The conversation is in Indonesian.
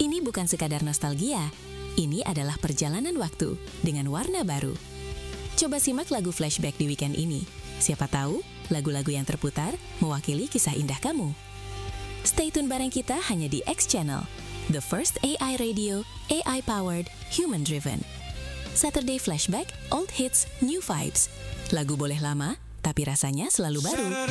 Ini bukan sekadar nostalgia, ini adalah perjalanan waktu dengan warna baru. Coba simak lagu flashback di weekend ini. Siapa tahu, lagu-lagu yang terputar mewakili kisah indah kamu. Stay tune bareng kita hanya di X Channel, the first AI radio, AI-powered, human-driven. Saturday Flashback, old hits, new vibes. Lagu boleh lama, tapi rasanya selalu baru.